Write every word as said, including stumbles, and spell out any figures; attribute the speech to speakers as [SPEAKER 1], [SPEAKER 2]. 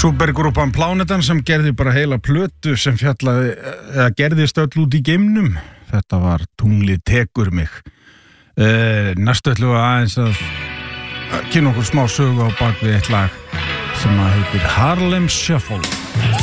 [SPEAKER 1] Supergrúpan Plánetan sem gerði bara heila plötu sem fjallaði, eða gerðist öll út í geimnum. Þetta var Tunglið tekur mig. Uh, næstu ætlum við aðeins að kynna okkur smá sögu á bak við eitt lag sem að heitir Harlem Shuffle.